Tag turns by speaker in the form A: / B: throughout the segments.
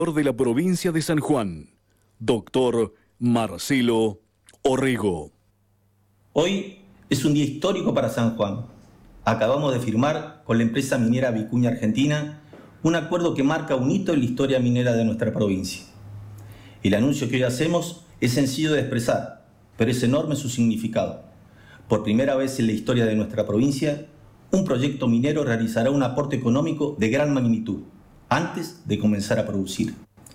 A: de la provincia de San Juan, doctor Marcelo Orrego.
B: Hoy es un día histórico para San Juan. Acabamos de firmar con la empresa minera Vicuña Argentina un acuerdo que marca un hito en la historia minera de nuestra provincia. El anuncio que hoy hacemos es sencillo de expresar, pero es enorme su significado. Por primera vez en la historia de nuestra provincia, un proyecto minero realizará un aporte económico de gran magnitud antes de comenzar a producir.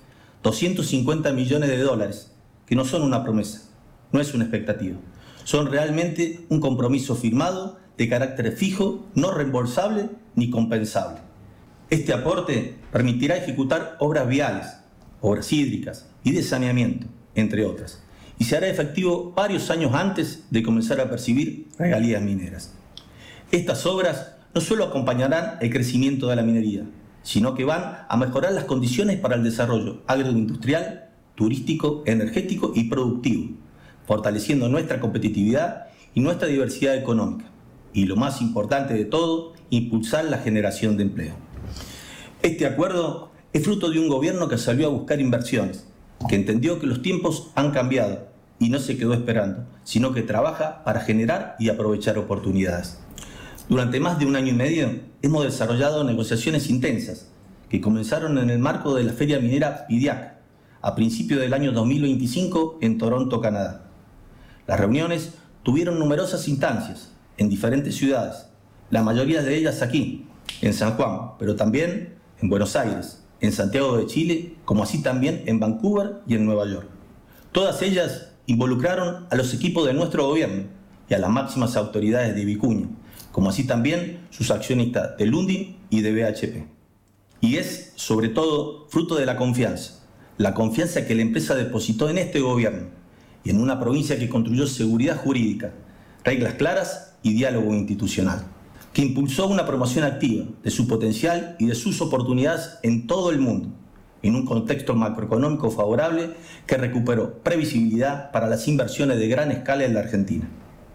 B: 250 millones de dólares, que no son una promesa, no es una expectativa. Son realmente un compromiso firmado de carácter fijo, no reembolsable ni compensable. Este aporte permitirá ejecutar obras viales, obras hídricas y de saneamiento, entre otras, y se hará efectivo varios años antes de comenzar a percibir regalías mineras. Estas obras no solo acompañarán el crecimiento de la minería, sino que van a mejorar las condiciones para el desarrollo agroindustrial, turístico, energético y productivo, fortaleciendo nuestra competitividad y nuestra diversidad económica. Y lo más importante de todo, impulsar la generación de empleo. Este acuerdo es fruto de un gobierno que salió a buscar inversiones, que entendió que los tiempos han cambiado y no se quedó esperando, sino que trabaja para generar y aprovechar oportunidades. Durante más de un año y medio hemos desarrollado negociaciones intensas que comenzaron en el marco de la Feria Minera PIDIAC a principios del año 2025 en Toronto, Canadá. Las reuniones tuvieron numerosas instancias en diferentes ciudades, la mayoría de ellas aquí, en San Juan, pero también en Buenos Aires, en Santiago de Chile, como así también en Vancouver y en Nueva York. Todas ellas involucraron a los equipos de nuestro gobierno y a las máximas autoridades de Vicuña, como así también sus accionistas de Lundin y de BHP. Y es, sobre todo, fruto de la confianza que la empresa depositó en este gobierno y en una provincia que construyó seguridad jurídica, reglas claras y diálogo institucional, que impulsó una promoción activa de su potencial y de sus oportunidades en todo el mundo, en un contexto macroeconómico favorable que recuperó previsibilidad para las inversiones de gran escala en la Argentina.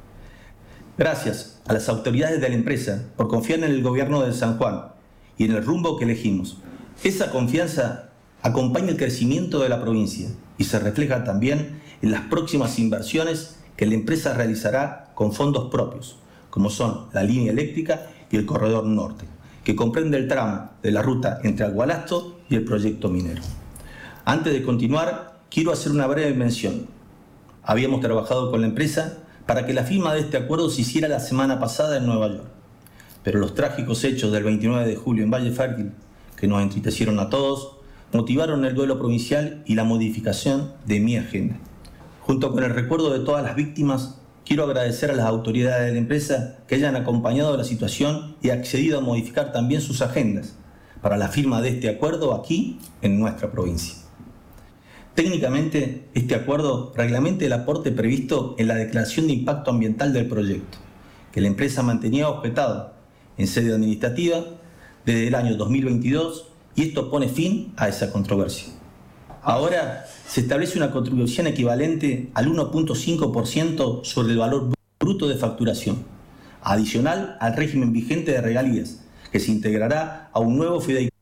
B: Gracias a las autoridades de la empresa por confiar en el gobierno de San Juan y en el rumbo que elegimos. Esa confianza acompaña el crecimiento de la provincia y se refleja también en las próximas inversiones que la empresa realizará con fondos propios, como son la línea eléctrica y el corredor norte, que comprende el tramo de la ruta entre Agualasto y el proyecto minero. Antes de continuar, quiero hacer una breve mención. Habíamos trabajado con la empresa para que la firma de este acuerdo se hiciera la semana pasada en Nueva York, pero los trágicos hechos del 29 de julio en Valle Fértil, que nos entristecieron a todos, motivaron el duelo provincial y la modificación de mi agenda. Junto con el recuerdo de todas las víctimas, quiero agradecer a las autoridades de la empresa que hayan acompañado la situación y accedido a modificar también sus agendas para la firma de este acuerdo aquí en nuestra provincia. Técnicamente, este acuerdo reglamenta el aporte previsto en la declaración de impacto ambiental del proyecto, que la empresa mantenía objetado en sede administrativa desde el año 2022 y esto pone fin a esa controversia. Ahora se establece una contribución equivalente al 1.5% sobre el valor bruto de facturación, adicional al régimen vigente de regalías, que se integrará a un nuevo fideicomiso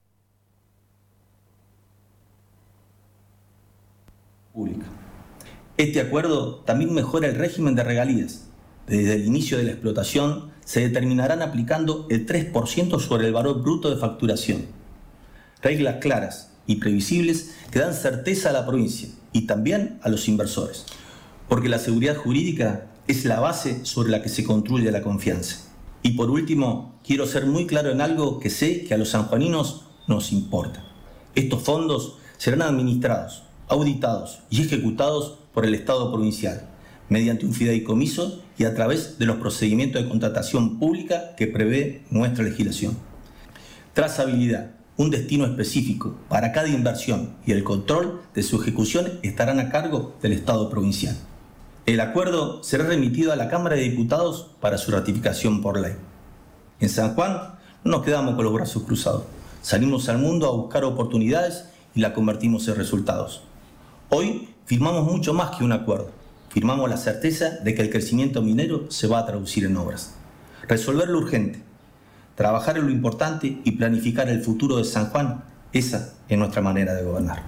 B: público. Este acuerdo también mejora el régimen de regalías. Desde el inicio de la explotación se determinarán aplicando el 3% sobre el valor bruto de facturación. Reglas claras y previsibles que dan certeza a la provincia y también a los inversores, porque la seguridad jurídica es la base sobre la que se construye la confianza. Y por último, quiero ser muy claro en algo que sé que a los sanjuaninos nos importa. Estos fondos serán administrados, auditados y ejecutados por el Estado provincial, mediante un fideicomiso y a través de los procedimientos de contratación pública que prevé nuestra legislación. Trazabilidad, un destino específico para cada inversión y el control de su ejecución estarán a cargo del Estado provincial. El acuerdo será remitido a la Cámara de Diputados para su ratificación por ley. En San Juan no nos quedamos con los brazos cruzados. Salimos al mundo a buscar oportunidades y la convertimos en resultados. Hoy firmamos mucho más que un acuerdo. Firmamos la certeza de que el crecimiento minero se va a traducir en obras. Resolver lo urgente, trabajar en lo importante y planificar el futuro de San Juan Esa es nuestra manera de gobernar.